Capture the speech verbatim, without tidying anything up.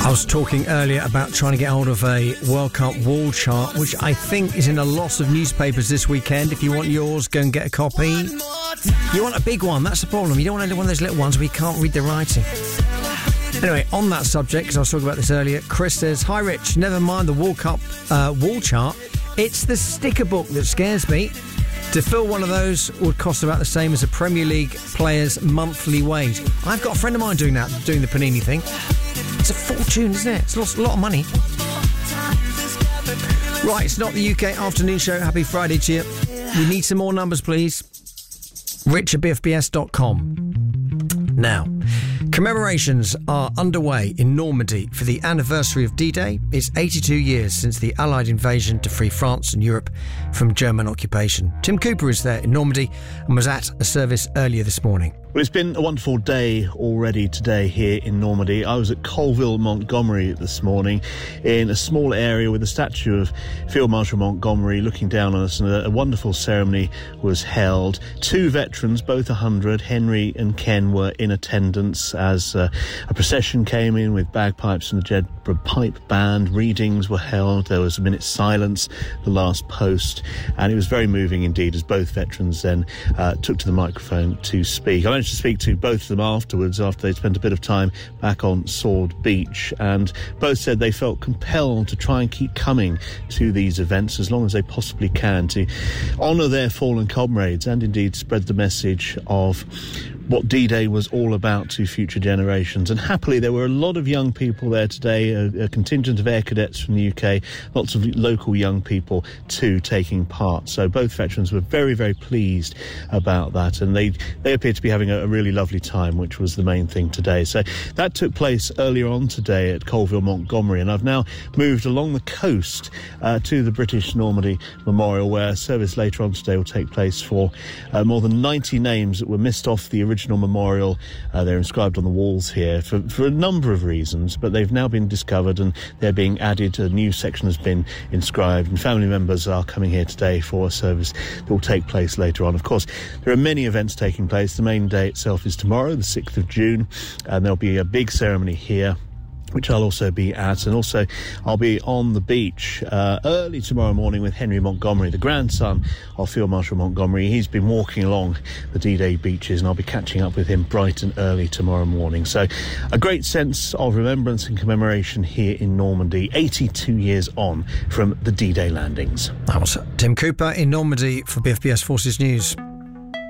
I was talking earlier about trying to get hold of a World Cup wall chart, which I think is in a lot of newspapers this weekend. If you want yours, go and get a copy. You want a big one, that's the problem. You don't want one of those little ones where you can't read the writing. Anyway, on that subject, because I was talking about this earlier, Chris says, "Hi Rich, never mind the World Cup uh, wall chart. It's the sticker book that scares me. To fill one of those would cost about the same as a Premier League player's monthly wage." I've got a friend of mine doing that, doing the Panini thing. It's a fortune, isn't it? It's a lot of money. Right, it's not the U K afternoon show. Happy Friday to you. We need some more numbers, please. Rich at b f b s dot com. Now, commemorations are underway in Normandy for the anniversary of D-Day. It's eighty-two years since the Allied invasion to free France and Europe from German occupation. Tim Cooper is there in Normandy and was at a service earlier this morning. Well, it's been a wonderful day already today here in Normandy. I was at Colville, Montgomery this morning in a small area with the statue of Field Marshal Montgomery looking down on us, and a, a wonderful ceremony was held. Two veterans, both one hundred, Henry and Ken, were in attendance as uh, a procession came in with bagpipes and the Jedburgh Pipe Band. Readings were held. There was a minute's silence, the last post, and it was very moving indeed as both veterans then uh, took to the microphone to speak. I to speak to both of them afterwards, after they spent a bit of time back on Sword Beach, and both said they felt compelled to try and keep coming to these events as long as they possibly can to honour their fallen comrades and indeed spread the message of what D-Day was all about to future generations. And happily there were a lot of young people there today, a, a contingent of air cadets from the U K, lots of local young people too taking part. So both veterans were very, very pleased about that, and they, they appeared to be having a, a really lovely time, which was the main thing today. So that took place earlier on today at Colville, Montgomery, and I've now moved along the coast uh, to the British Normandy Memorial, where a service later on today will take place for uh, more than ninety names that were missed off the original memorial. Uh, they're inscribed on the walls here for, for a number of reasons, but they've now been discovered and they're being added. A new section has been inscribed, and family members are coming here today for a service that will take place later on. Of course, there are many events taking place. The main day itself is tomorrow, the sixth of June, and there'll be a big ceremony here, which I'll also be at, and also I'll be on the beach uh, early tomorrow morning with Henry Montgomery, the grandson of Field Marshal Montgomery. He's been walking along the D-Day beaches, and I'll be catching up with him bright and early tomorrow morning. So a great sense of remembrance and commemoration here in Normandy, eighty-two years on from the D-Day landings. That was Tim Cooper in Normandy for B F B S Forces News.